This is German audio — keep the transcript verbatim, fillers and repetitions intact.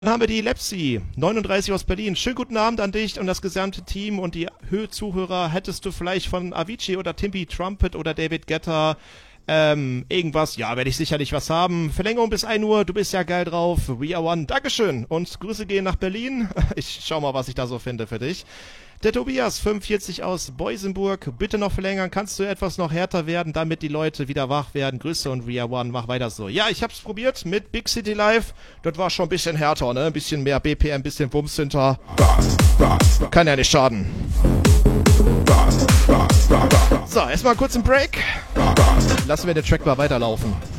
Dann haben wir die Lepsi, neununddreißig aus Berlin. Schönen guten Abend an dich und das gesamte Team und die Höhe-Zuhörer. Hättest du vielleicht von Avicii oder Timmy Trumpet oder David Guetta ähm, irgendwas? Ja, werde ich sicherlich was haben. Verlängerung bis ein Uhr, du bist ja geil drauf. We are one, Dankeschön. Und Grüße gehen nach Berlin. Ich schau mal, was ich da so finde für dich. Der Tobias, fünfundvierzig aus Boisenburg. Bitte noch verlängern. Kannst du etwas noch härter werden, damit die Leute wieder wach werden? Grüße und We are one. Mach weiter so. Ja, ich hab's probiert mit Big City Live. Das war schon ein bisschen härter, ne? Ein bisschen mehr B P M, ein bisschen Wumms hinter. Kann ja nicht schaden. So, erstmal kurz einen Break. Lassen wir den Track mal weiterlaufen.